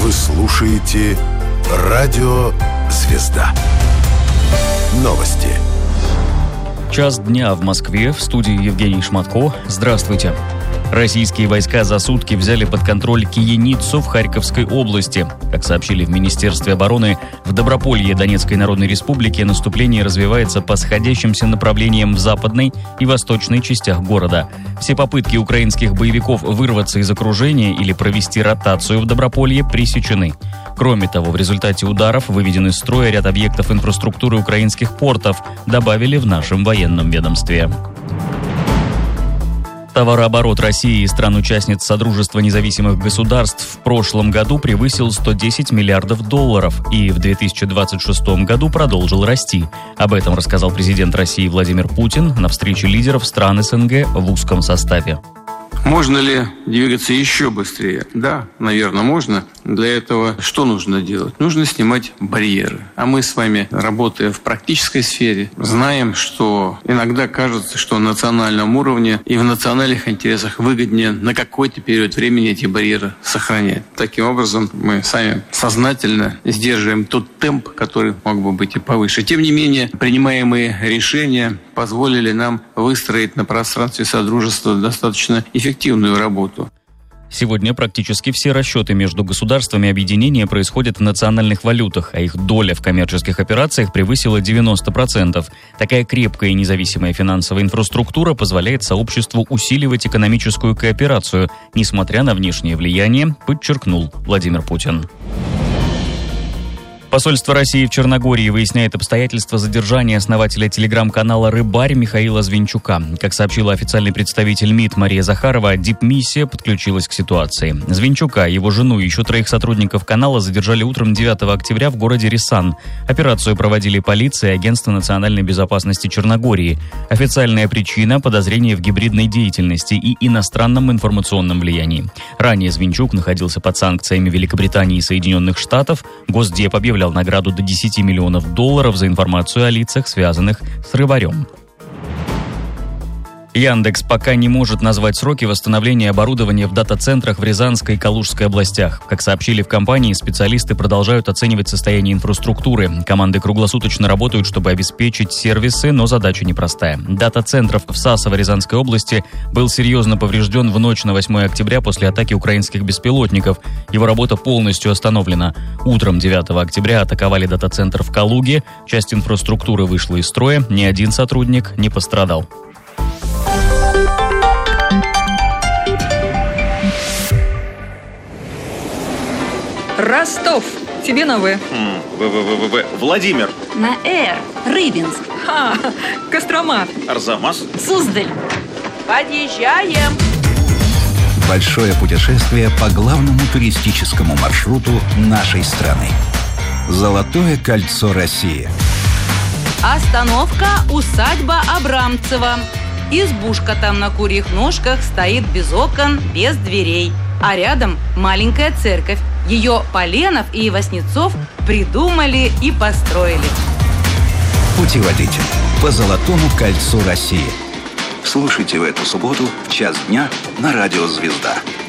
Вы слушаете Радио Звезда. Новости. Час дня в Москве. В студии Евгений Шматко. Здравствуйте. Российские войска за сутки взяли под контроль Кияницу в Харьковской области. Как сообщили в Министерстве обороны, в Доброполье Донецкой Народной Республики наступление развивается по сходящимся направлениям в западной и восточной частях города. Все попытки украинских боевиков вырваться из окружения или провести ротацию в Доброполье пресечены. Кроме того, в результате ударов выведен из строя ряд объектов инфраструктуры украинских портов, добавили в нашем военном ведомстве. Товарооборот России и стран-участниц Содружества независимых государств в прошлом году превысил $110 миллиардов и в 2026 году продолжил расти. Об этом рассказал президент России Владимир Путин на встрече лидеров стран СНГ в узком составе. Можно ли двигаться еще быстрее? Да, наверное, можно. Для этого что нужно делать? Нужно снимать барьеры. А мы с вами, работая в практической сфере, знаем, что иногда кажется, что на национальном уровне и в национальных интересах выгоднее на какой-то период времени эти барьеры сохранять. Таким образом, мы сами сознательно сдерживаем тот темп, который мог бы быть и повыше. Тем не менее, принимаемые решения позволили нам выстроить на пространстве Содружества достаточно эффективную работу. Сегодня практически все расчеты между государствами объединения происходят в национальных валютах, а их доля в коммерческих операциях превысила 90%. Такая крепкая и независимая финансовая инфраструктура позволяет сообществу усиливать экономическую кооперацию, несмотря на внешнее влияние, подчеркнул Владимир Путин. Посольство России в Черногории выясняет обстоятельства задержания основателя телеграм-канала «Рыбарь» Михаила Звинчука. Как сообщила официальный представитель МИД Мария Захарова, дипмиссия подключилась к ситуации. Звинчука, его жену и еще 3 сотрудников канала задержали утром 9 октября в городе Рисан. Операцию проводили полиция и Агентство национальной безопасности Черногории. Официальная причина – подозрение в гибридной деятельности и иностранном информационном влиянии. Ранее Звинчук находился под санкциями Великобритании и Соединенных Штатов. Госдеп объявлял награду до $10 миллионов за информацию о лицах, связанных с рыбарем. Яндекс пока не может назвать сроки восстановления оборудования в дата-центрах в Рязанской и Калужской областях. Как сообщили в компании, специалисты продолжают оценивать состояние инфраструктуры. Команды круглосуточно работают, чтобы обеспечить сервисы, но задача непростая. Дата-центр в Сасово-Рязанской области был серьезно поврежден в ночь на 8 октября после атаки украинских беспилотников. Его работа полностью остановлена. Утром 9 октября атаковали дата-центр в Калуге. Часть инфраструктуры вышла из строя. Ни один сотрудник не пострадал. Ростов. Тебе на В. Владимир. На Р. Рыбинск. Кострома. Арзамас. Суздаль. Подъезжаем. Большое путешествие по главному туристическому маршруту нашей страны. Золотое кольцо России. Остановка усадьба Абрамцева. Избушка там на курьих ножках стоит без окон, без дверей. А рядом маленькая церковь. Ее Поленов и Васнецов придумали и построили. Путеводитель по Золотому кольцу России. Слушайте в эту субботу в час дня на Радио Звезда.